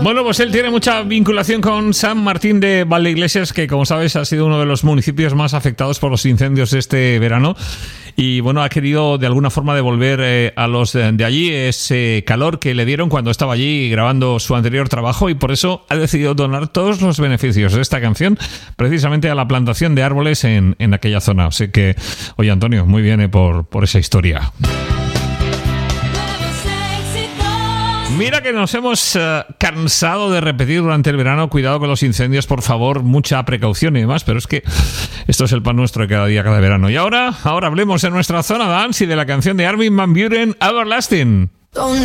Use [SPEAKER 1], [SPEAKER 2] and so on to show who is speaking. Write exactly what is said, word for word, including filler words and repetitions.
[SPEAKER 1] Bueno, pues él tiene mucha vinculación con San Martín de Valdeiglesias, que como sabes ha sido uno de los municipios más afectados por los incendios de este verano. Y bueno, ha querido de alguna forma devolver eh, a los de, de allí ese calor que le dieron cuando estaba allí grabando su anterior trabajo, y por eso ha decidido donar todos los beneficios de esta canción precisamente a la plantación de árboles en, en aquella zona. Así que, oye Antonio, muy bien eh, por, por esa historia. Mira que nos hemos uh, cansado de repetir durante el verano: cuidado con los incendios, por favor, mucha precaución y demás, pero es que esto es el pan nuestro de cada día, cada verano. Y ahora, ahora hablemos de nuestra zona dance y de la canción de Armin van Buuren, Everlasting.